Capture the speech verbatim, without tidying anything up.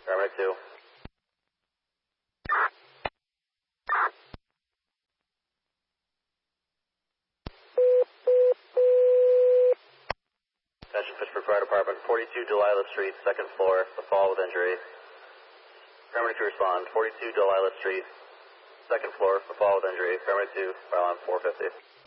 Paramedic two. Attention Fitchburg Fire Department, forty-two Delilah Street, second floor, a fall with injury. Paramedic two respond, forty-two Delilah Street, second floor, a fall with injury. Paramedic two, file on four fifty.